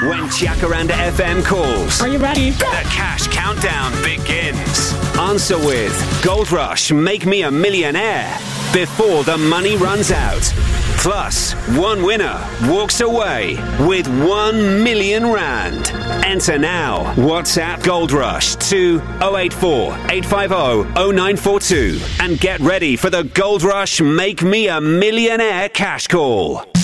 when Jacaranda FM calls. Are you ready? The cash countdown begins. Answer with Gold Rush, Make Me a Millionaire before the money runs out. Plus, one winner walks away with 1 million rand. Enter now. WhatsApp Gold Rush to 084 850 0942 and get ready for the Gold Rush Make Me a Millionaire cash call.